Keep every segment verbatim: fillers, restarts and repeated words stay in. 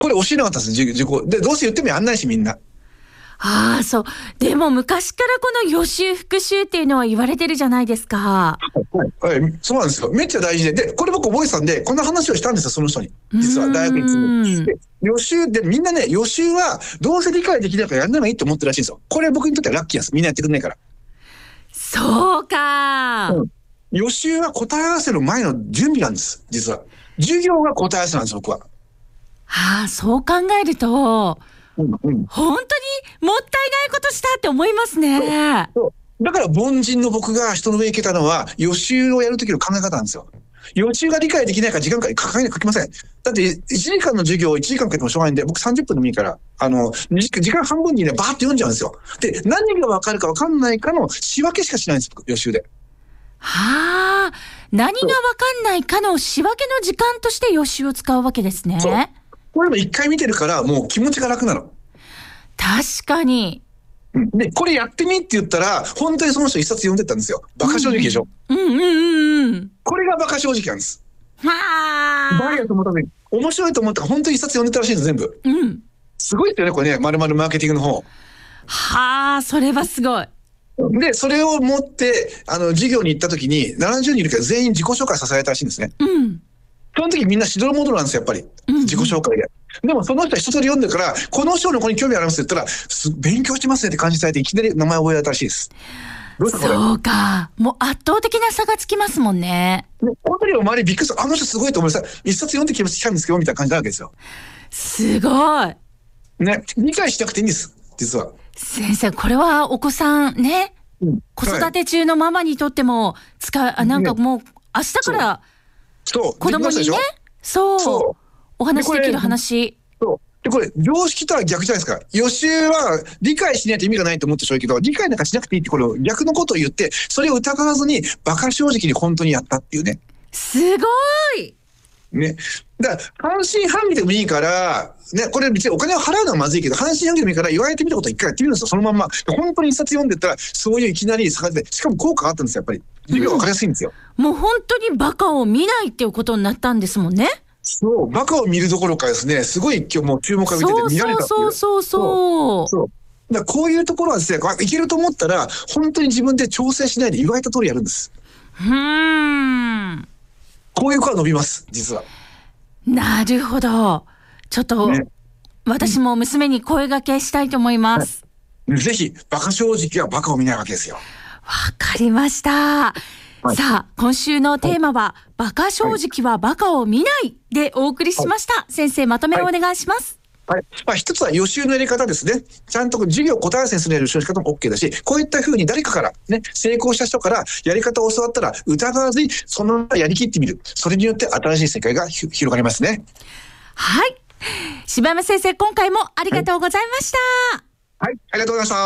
これ教えなかったんです、受講。で、どうせ言ってもやんないし、みんな。 ああ、そう。でも昔からこの予習復習っていうのは言われてるじゃないですか。 はい。はい、そうなんですよ。めっちゃ大事で。で、これ僕覚えてたんで、こんな話をしたんですよ、その人に。実は、大学に行って。で、予習で、みんなね、予習はどうせ理解できないからやんない方がいいと思ってるらしいんですよ。これ僕にとってはラッキーなんです。みんなやってくんないから。 そうか、 うん。予習は答え合わせの前の準備なんです、実は。授業が答え合わせなんです、僕は。 はあ、そう考えると、うんうん、本当にもったいないことしたって思いますね。 そうそうだから凡人の僕が人の上に行けたのは予習をやるときの考え方なんですよ。予習が理解できないから時間かかけ書きません。だっていちじかんの授業をいちじかんかけてもしょうがないんで、僕さんじゅっぷんでもいいから、あの、時間半分にね、バーって読んじゃうんですよ。で、何が分かるか分かんないかの仕分けしかしないんです、予習で。 はあ、何が分かんないかの仕分けの時間として予習を使うわけですね。 そう。これも一回見てるからもう気持ちが楽なの。 確かに。 で、これやってみって言ったら、本当にその人一冊読んでったんですよ。バカ正直でしょ。 うんうんうんうん。 これがバカ正直なんです。 はあ。 バイアと思った時に、面白いと思ったら本当に一冊読んでたらしいんです、全部。 うん。 すごいですよね、これね、まるまるマーケティングの方。 はあ、それはすごい。 で、それを持って、あの、授業に行った時に、ななじゅうにんいるけど全員自己紹介させられたらしいんですね。 うん。 その時みんなしどろもどろなんですよ、やっぱり。自己紹介で。うん、でもその人は一通り読んでから、この章の子に興味ありますって言ったら、勉強してますねって感じされて、いきなり名前を覚えられたらしいです。 どうしたこれ。そうか。もう圧倒的な差がつきますもんね。 本当に周りびっくりした。あの人すごいと思いました。一冊読んできましたんですけど、みたいな感じなわけですよ。 すごい。 ね。理解しなくていいんです、実は。 先生、これはお子さんね、うん、子育て中のママにとっても、使う、あ、なんかもう、明日から、 そう。 子供にね、そう。そうお話できる話。 そう。で、これ、常識とは逆じゃないですか。予習は理解しないと意味がないと思ってしまうけど、理解なんかしなくていいって、これを逆のことを言って、それを疑わずに、馬鹿正直に本当にやったっていうね。 すごいね。だから、半信半疑でもいいから、ね、これ別にお金を払うのはまずいけど、半信半疑でもいいから言われてみたことを一回やってみるんですよ、そのまんま。本当に一冊読んでったら、そういういきなり差が出て、しかも効果があったんですよ、やっぱり。授業わかりやすいんですよ、 うん。もう本当にバカを見ないっていうことになったんですもんね。 そう、バカを見るどころかですね、すごい今日もう注目が見てて見られたっていう。 そうそうそうそう。 そう。だからこういうところはですね、いけると思ったら、本当に自分で調整しないで言われた通りやるんです。 うーん。 こういう子は伸びます、実は。 なるほど。ちょっと、ね、私も娘に声掛けしたいと思います。 はい、ぜひ、バカ正直はバカを見ないわけですよ。 わかりました。はい、さあ、今週のテーマは、はい、バカ正直はバカを見ないでお送りしました。はい、先生、まとめをお願いします。 はい。まあ、一つは予習のやり方ですね。ちゃんと授業を答え合わせにする予習の仕方も OK だし、こういった風に誰かからね、成功した人からやり方を教わったら、疑わずにそのままやりきってみる。それによって新しい世界が広がりますね。 はい。柴山先生、今回もありがとうございました。 はい、はい、ありがとうございました。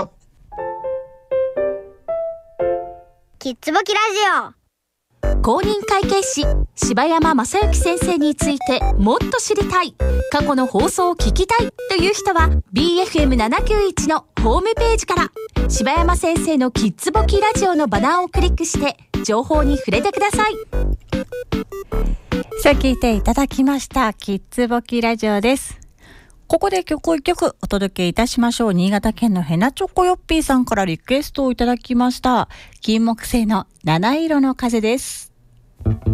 キッズボキラジオ。 公認会計士柴山正幸先生についてもっと知りたい、過去の放送を聞きたいという人は ビーエフエムななきゅういち のホームページから柴山先生のキッズボキラジオのバナーをクリックして情報に触れてください。 さあ聞いていただきましたキッズボキラジオです。ここで曲一曲お届けいたしましょう。新潟県のヘナチョコヨッピーさんからリクエストをいただきました。金木犀の七色の風です。